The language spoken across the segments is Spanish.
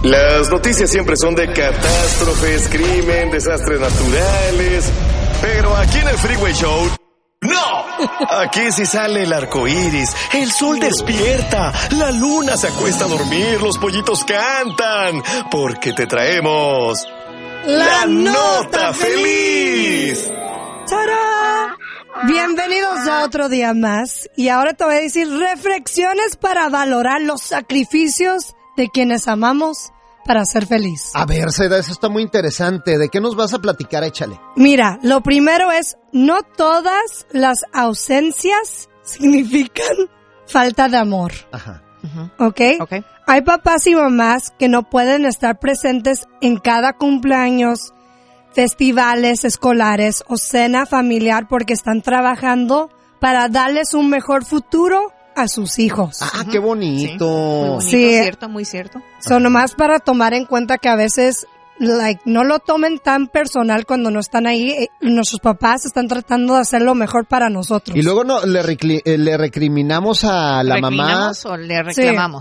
Las noticias siempre son de catástrofes, crimen, desastres naturales. Pero aquí en el Freeway Show, ¡no! Aquí sí sale el arco iris, el sol despierta, la luna se acuesta a dormir, los pollitos cantan. Porque te traemos la nota feliz. ¡Tarán! Bienvenidos a otro día más. Y ahora te voy a decir reflexiones para valorar los sacrificios de quienes amamos para ser feliz. A ver, Saida, eso está muy interesante. ¿De qué nos vas a platicar? Échale. Mira, lo primero es, no todas las ausencias significan falta de amor. Ajá. ¿Ok? Hay papás y mamás que no pueden estar presentes en cada cumpleaños, festivales escolares o cena familiar porque están trabajando para darles un mejor futuro a sus hijos. Ah, qué bonito. Sí, muy bonito, Sí. cierto, muy cierto. So, nomás para tomar en cuenta que a veces no lo tomen tan personal cuando no están ahí. Nuestros papás están tratando de hacer lo mejor para nosotros. Y luego le recriminamos a la mamá. ¿Recriminamos o le reclamamos?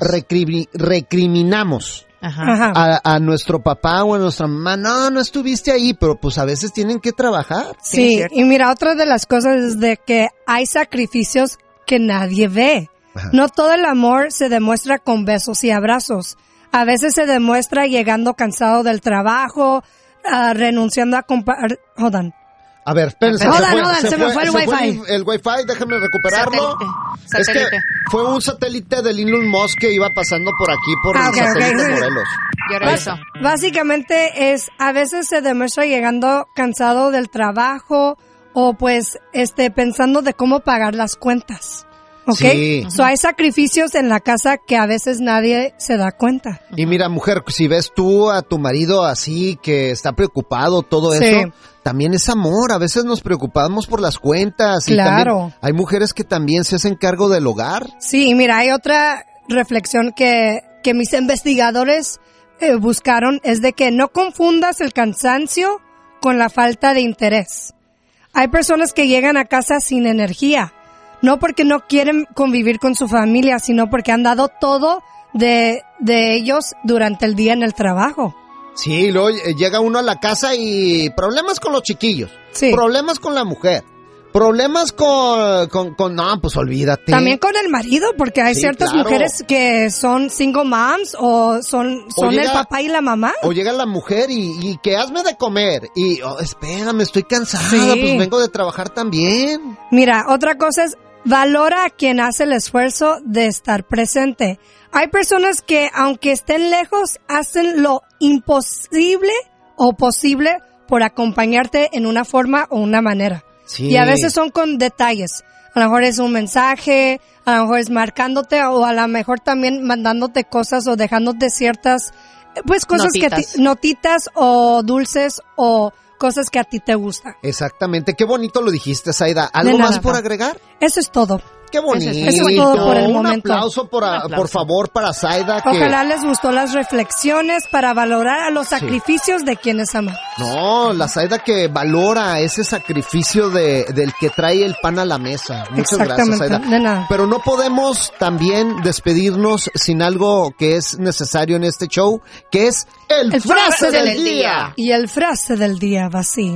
Recriminamos Ajá. a nuestro papá o a nuestra mamá. No estuviste ahí, pero pues a veces tienen que trabajar. Sí, cierto. y mira, otra de las cosas es de que hay sacrificios que nadie ve. Ajá. No todo el amor se demuestra con besos y abrazos. A veces se demuestra llegando cansado del trabajo, renunciando a Hold on. A ver, espérense. Se me fue el Wi-Fi. El Wi-Fi, déjame recuperarlo. Es que fue un satélite de Elon Musk que iba pasando por aquí, por el satélite Morelos. Yo regreso. Básicamente a veces se demuestra llegando cansado del trabajo o pues pensando de cómo pagar las cuentas. ¿Ok? Sí. So, hay sacrificios en la casa que a veces nadie se da cuenta. Y mira, mujer, si ves tú a tu marido así, que está preocupado, todo Sí. eso, también es amor. A veces nos preocupamos por las cuentas. Y Claro. también hay mujeres que también se hacen cargo del hogar. Sí, y mira, hay otra reflexión que mis investigadores buscaron, es de que no confundas el cansancio con la falta de interés. Hay personas que llegan a casa sin energía, no porque no quieren convivir con su familia, sino porque han dado todo de ellos durante el día en el trabajo. Sí, luego llega uno a la casa y problemas con los chiquillos, Sí. problemas con la mujer, problemas con no, pues olvídate. También con el marido, porque hay Sí, ciertas claro. mujeres que son single moms o son llega- el papá y la mamá. O llega la mujer y que hazme de comer. Y, espérame, estoy cansada, Sí. pues vengo de trabajar también. Mira, otra cosa es, valora a quien hace el esfuerzo de estar presente. Hay personas que, aunque estén lejos, hacen lo imposible o posible por acompañarte en una forma o una manera. Sí. Y a veces son con detalles. A lo mejor es un mensaje, a lo mejor es marcándote o a lo mejor también mandándote cosas o dejándote ciertas, pues cosas Notitas. notitas o dulces o cosas que a ti te gustan. Exactamente, qué bonito lo dijiste, Saida. ¿Algo De nada. más por agregar? Eso es todo. Qué bonito. Eso es todo por el momento. Un aplauso, por favor, para Saida. Que... Ojalá les gustó las reflexiones para valorar a los sacrificios de quienes aman. No, la Saida que valora ese sacrificio del que trae el pan a la mesa. Muchas gracias, Exactamente, Saida. de nada. Pero no podemos también despedirnos sin algo que es necesario en este show, que es el frase del día. Y el frase del día va así.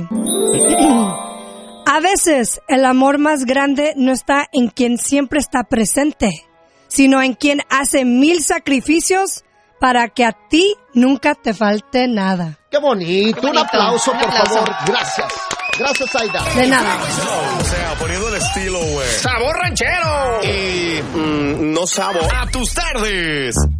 A veces el amor más grande no está en quien siempre está presente, sino en quien hace 1000 sacrificios para que a ti nunca te falte nada. Qué bonito. Qué Un bonito. aplauso, Un por aplauso. favor. Gracias. Gracias, Saida. De nada. O sea, poniendo el estilo, güey. ¡Sabor ranchero! Y no sabo a tus tardes.